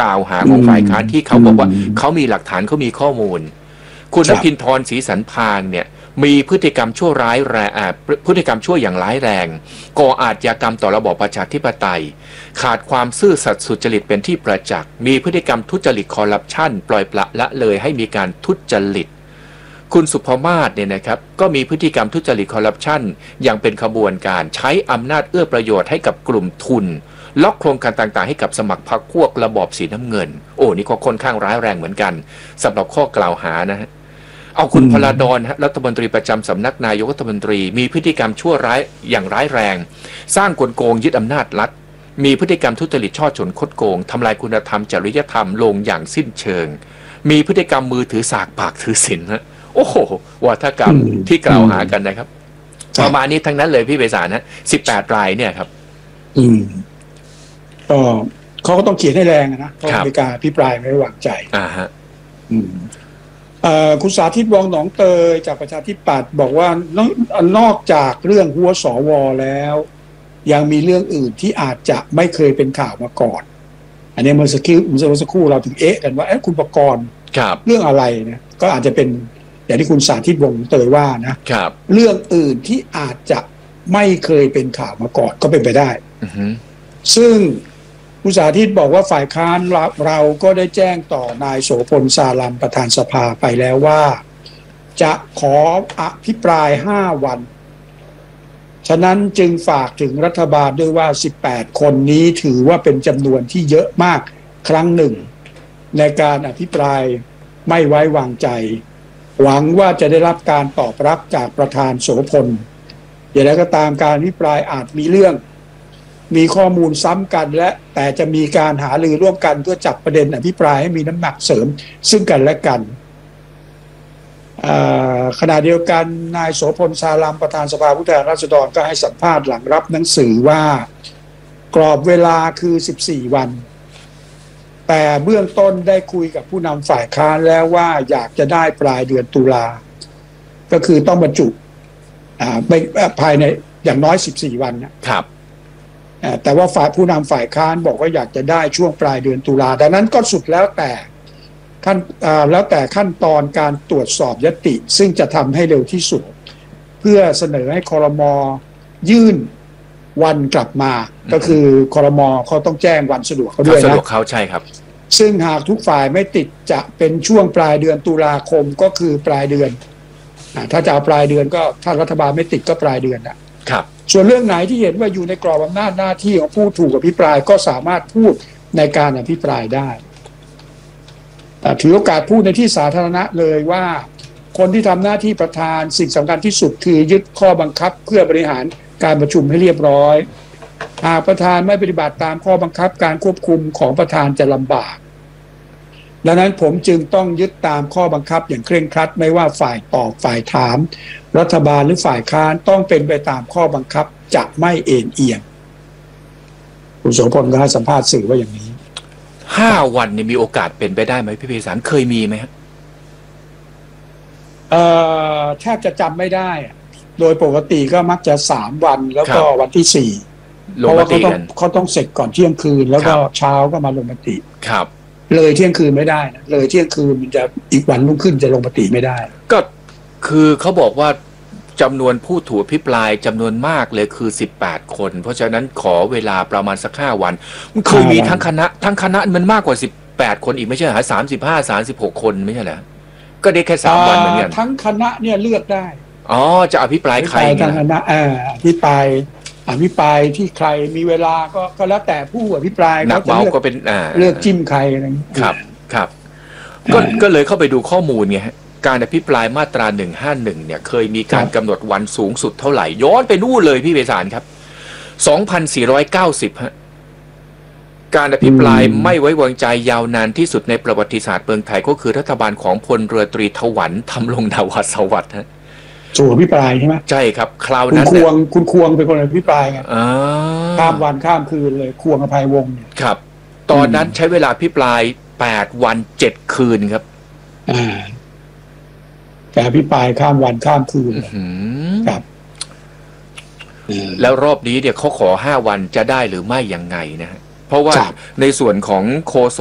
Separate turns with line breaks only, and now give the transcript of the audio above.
ล่าวหาของฝ่ายค้านที่เขาบอกว่าเขามีหลักฐานเขามีข้อมูลคุณนภินทร์ ศรีสันพางเนี่ยมีพฤติกรรมชั่วร้ายแรงพฤติกรรมชั่วอย่างร้ายแรงก่ออาชญากรรมต่อระบอบประชาธิปไตยขาดความซื่อสัตย์สุจริตเป็นที่ประจักษ์มีพฤติกรรมทุจริตคอร์รัปชันปล่อยปละละเลยให้มีการทุจริตคุณสุภมาศเนี่ยนะครับก็มีพฤติกรรมทุจริตคอร์รัปชันอย่างเป็นขบวนการใช้อำนาจเอื้อประโยชน์ให้กับกลุ่มทุนล็อกโครงการต่างๆให้กับสมัครพรรคพวกระบอบสีน้ำเงินโอ้นี่ก็ค่อนข้างร้ายแรงเหมือนกันสำหรับข้อกล่าวหานะฮะเอาคุณพลาดอนรัฐมนตรีประจำสำนักนายกรัฐมนตรีมีพฤติกรรมชั่วร้ายอย่างร้ายแรงสร้างกลโกงยึดอำนาจรัฐมีพฤติกรรมทุจริตช่อฉนคดโกงทำลายคุณธรรมจริยธรรมลงอย่างสิ้นเชิงมีพฤติกรรมมือถือสากปากถือศีลนะโอ้โหวาทกรรมที่กล่าวหากันนะครับประมาณนี้ทั้งนั้นเลยพี่ไพศาลนะ18 รายเนี่ยครับ
ก็เขาก็ต้องเขียนให้แรงนะเพราะมีการอภิปรายไม่ไว้วางใจ
ฮะ
คุณสาธิตวงศ์หนองเตยจากประชาธิปัตย์บอกว่านอกจากเรื่องหัวสวแล้วยังมีเรื่องอื่นที่อาจจะไม่เคยเป็นข่าวมาก่อนอันนี้เมื่อสักครู่เราถึงกันว่าคุณประกรณ์เรื่องอะไรเนี่ยก็อาจจะเป็นอย่างที่คุณสาธิตวงศ์เตยว่านะเรื่องอื่นที่อาจจะไม่เคยเป็นข่าวมาก่อนก็เป็นไปได้ซึ่งคุณสาธิตบอกว่าฝ่ายค้านเราก็ได้แจ้งต่อนายโสพล สาลัมประธานสภาไปแล้วว่าจะขออภิปราย5 วันฉะนั้นจึงฝากถึงรัฐบาลด้วยว่า18 คนนี้ถือว่าเป็นจำนวนที่เยอะมากครั้งหนึ่งในการอภิปรายไม่ไว้วางใจหวังว่าจะได้รับการตอบรับจากประธานโสพลอย่างไรก็ตามการอภิปรายอาจมีข้อมูลซ้ำกันและแต่จะมีการหารือร่วมกันเพื่อจับประเด็นอภิปรายให้มีน้ำหนักเสริมซึ่งกันและกันขณะเดียวกันนายโสพล สาลัมประธานสภาผู้แทนราษฎรก็ให้สัมภาษณ์หลังรับหนังสือว่ากรอบเวลาคือ14 วันแต่เบื้องต้นได้คุยกับผู้นำฝ่ายค้านแล้วว่าอยากจะได้ปลายเดือนตุลาก็คือต้องบรรจุภายในอย่างน้อย14 วันนะครับแต่ว่าฝ่ายผู้นำฝ่ายค้านบอกว่าอยากจะได้ช่วงปลายเดือนตุลาดังนั้นก็สุดแล้วแต่ขั้นตอนการตรวจสอบญัตติซึ่งจะทำให้เร็วที่สุดเพื่อเสนอให้ครม.ยื่นวันกลับมาก็คือครม.เขาต้องแจ้งวันสะดวกเขาด้วยนะ
สะดวกเขาใช่ครับ
ซึ่งหากทุกฝ่ายไม่ติดจะเป็นช่วงปลายเดือนตุลาคมก็คือปลายเดือนถ้าจะเอาปลายเดือนก็ถ้ารัฐบาลไม่ติดก็ปลายเดือน
ครับ
ส่วนเรื่องไหนที่เห็นว่าอยู่ในกรอบอำนาจหน้าที่ของผู้ถูกอภิปรายก็สามารถพูดในการอภิปรายได้ถือโอกาสพูดในที่สาธารณะเลยว่าคนที่ทำหน้าที่ประธานสิ่งสำคัญที่สุดคือยึดข้อบังคับเพื่อบริหารการประชุมให้เรียบร้อยหากประธานไม่ปฏิบัติตามข้อบังคับการควบคุมของประธานจะลำบากดังนั้นผมจึงต้องยึดตามข้อบังคับอย่างเคร่งครัดไม่ว่าฝ่ายตอบฝ่ายถามรัฐบาลหรือฝ่ายค้านต้องเป็นไปตามข้อบังคับจะไม่เอ็นเอียงคุณโสพลก็ให้สัมภาษณ์สื่อว่าอย่างนี้
5 วันนี่มีโอกาสเป็นไปได้ไหมพี่ไพศาลเคยมีไหมครับ
แทบจะจำไม่ได้โดยปกติก็มักจะ3 วันแล้วก็วันที่4เพราะว่าเขาต้องเสร็จก่อนเที่ยงคืนแล้วก็เช้าก็มาลงมติ
ครับ
เลยเที่ยงคืนไม่ได้นะเลยเที่ยงคืนมันจะอีกวันรุ่งขึ้นจะลงมติไม่ได้
ก็คือเขาบอกว่าจำนวนผู้ถูกอภิปรายจำนวนมากเลยคือ18 คนเพราะฉะนั้นขอเวลาประมาณสัก5 วันมันเคยมีทั้งคณะมันมากกว่า18 คนอีกไม่ใช่เหรอ36 คนไม่ใช่เหรอก็ได้แค่3 วันเหมือนกัน
ทั้งคณะเนี่ยเลือกได้
จะอภิปรายใคร
ทั้งคณะอภิปรายที่ใครมีเวลาก็แล้วแต่ผู้อภิปราย
นักเมาก็เป็น
เลือกจิ้มใครอะไร
ครับก็เลยเข้าไปดูข้อมูลไงการอภิปรายมาตรา151เนี่ยเคยมีการกำหนดวันสูงสุดเท่าไหร่ย้อนไปนู่นเลยพี่ไพศาลครับ2490ฮะการอภิปรายไม่ไว้วางใจยาวนานที่สุดในประวัติศาสตร์เมืองไทยก็คือรัฐบาลของพลเรือตรีถวันธำรงนาวาสวัสดิ์ฮะ
จู่อภิปรายใช่ไหม
ใช่ครับคราวนั้น
คุณควงเป็นคนอภิปรายไงข้ามวันข้ามคืนเลยควงอภัยวงศ์
ครับตอนนั้นใช้เวลาอภิปราย8 วัน 7 คืนครับ
แต่อภิปรายข้ามวันข้ามคืนครับ
แล้วรอบนี้เนี่ยเขาขอ5 วันจะได้หรือไม่ยังไงนะฮะเพราะว่าในส่วนของโฆษ